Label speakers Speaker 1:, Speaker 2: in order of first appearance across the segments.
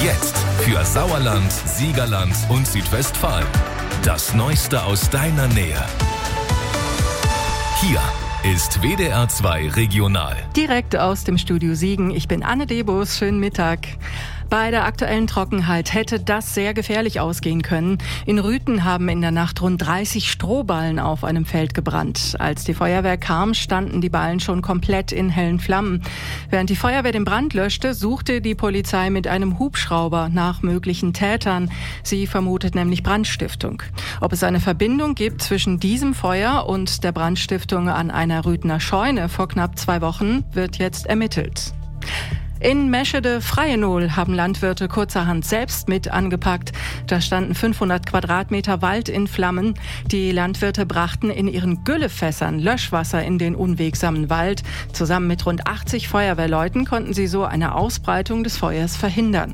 Speaker 1: Jetzt für Sauerland, Siegerland und Südwestfalen. Das Neueste aus deiner Nähe. Hier ist WDR 2 Regional.
Speaker 2: Direkt aus dem Studio Siegen. Ich bin Anne Debus. Schönen Mittag. Bei der aktuellen Trockenheit hätte das sehr gefährlich ausgehen können. In Rüthen haben in der Nacht rund 30 Strohballen auf einem Feld gebrannt. Als die Feuerwehr kam, standen die Ballen schon komplett in hellen Flammen. Während die Feuerwehr den Brand löschte, suchte die Polizei mit einem Hubschrauber nach möglichen Tätern. Sie vermutet nämlich Brandstiftung. Ob es eine Verbindung gibt zwischen diesem Feuer und der Brandstiftung an einer Rüthener Scheune vor knapp 2 Wochen, wird jetzt ermittelt. In Meschede-Freienol haben Landwirte kurzerhand selbst mit angepackt. Da standen 500 Quadratmeter Wald in Flammen. Die Landwirte brachten in ihren Güllefässern Löschwasser in den unwegsamen Wald. Zusammen mit rund 80 Feuerwehrleuten konnten sie so eine Ausbreitung des Feuers verhindern.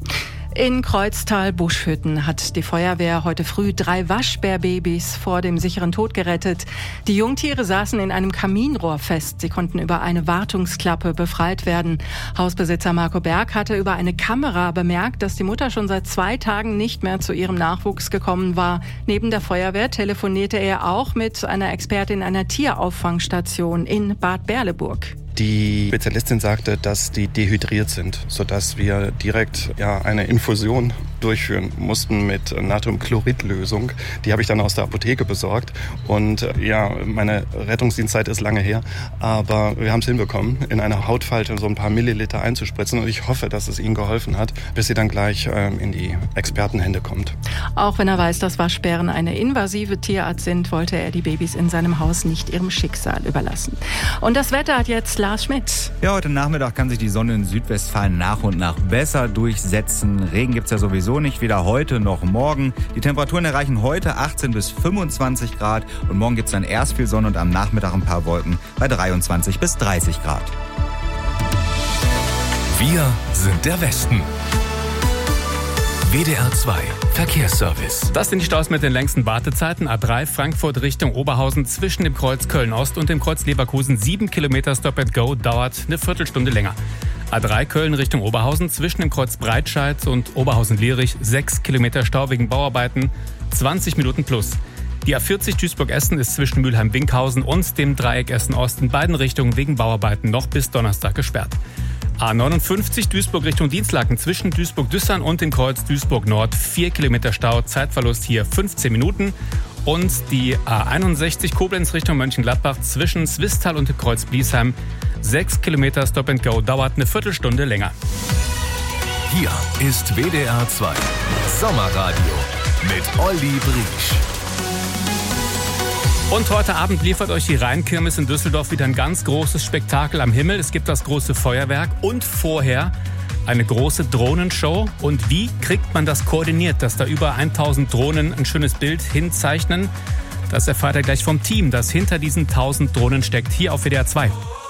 Speaker 2: In Kreuztal-Buschhütten hat die Feuerwehr heute früh 3 Waschbärbabys vor dem sicheren Tod gerettet. Die Jungtiere saßen in einem Kaminrohr fest. Sie konnten über eine Wartungsklappe befreit werden. Hausbesitzer Marco Berg hatte über eine Kamera bemerkt, dass die Mutter schon seit 2 Tagen nicht mehr zu ihrem Nachwuchs gekommen war. Neben der Feuerwehr telefonierte er auch mit einer Expertin einer Tierauffangstation in Bad Berleburg.
Speaker 3: Die Spezialistin sagte, dass die dehydriert sind, sodass wir direkt eine Infusion durchführen mussten mit Natriumchloridlösung. Die habe ich dann aus der Apotheke besorgt. Und meine Rettungsdienstzeit ist lange her, aber wir haben es hinbekommen, in eine Hautfalte so ein paar Milliliter einzuspritzen. Und ich hoffe, dass es ihnen geholfen hat, bis sie dann gleich in die Expertenhände kommt.
Speaker 2: Auch wenn er weiß, dass Waschbären eine invasive Tierart sind, wollte er die Babys in seinem Haus nicht ihrem Schicksal überlassen. Und das Wetter hat jetzt Lars Schmidt.
Speaker 4: Ja, heute Nachmittag kann sich die Sonne in Südwestfalen nach und nach besser durchsetzen. Regen gibt's ja sowieso nicht, weder heute noch morgen. Die Temperaturen erreichen heute 18 bis 25 Grad und morgen gibt's dann erst viel Sonne und am Nachmittag ein paar Wolken bei 23 bis 30 Grad.
Speaker 1: Wir sind der Westen. WDR 2 Verkehrsservice.
Speaker 5: Das sind die Staus mit den längsten Wartezeiten. A3 Frankfurt Richtung Oberhausen zwischen dem Kreuz Köln-Ost und dem Kreuz Leverkusen. 7 Kilometer Stop and Go, dauert eine Viertelstunde länger. A3 Köln Richtung Oberhausen zwischen dem Kreuz Breitscheid und Oberhausen-Lierich. 6 Kilometer Stau wegen Bauarbeiten, 20 Minuten plus. Die A40 Duisburg-Essen ist zwischen Mülheim-Winkhausen und dem Dreieck Essen-Ost in beiden Richtungen wegen Bauarbeiten noch bis Donnerstag gesperrt. A59 Duisburg Richtung Dienstlaken zwischen Duisburg-Düssern und dem Kreuz Duisburg-Nord. 4 Kilometer Stau, Zeitverlust hier 15 Minuten. Und die A61 Koblenz Richtung Mönchengladbach zwischen Swisttal und dem Kreuz Bliesheim. 6 Kilometer Stop and Go, dauert eine Viertelstunde länger.
Speaker 1: Hier ist WDR 2 Sommerradio mit Olli Briesch.
Speaker 5: Und heute Abend liefert euch die Rheinkirmes in Düsseldorf wieder ein ganz großes Spektakel am Himmel. Es gibt das große Feuerwerk und vorher eine große Drohnenshow. Und wie kriegt man das koordiniert, dass da über 1000 Drohnen ein schönes Bild hinzeichnen? Das erfahrt ihr gleich vom Team, das hinter diesen 1000 Drohnen steckt, hier auf WDR 2.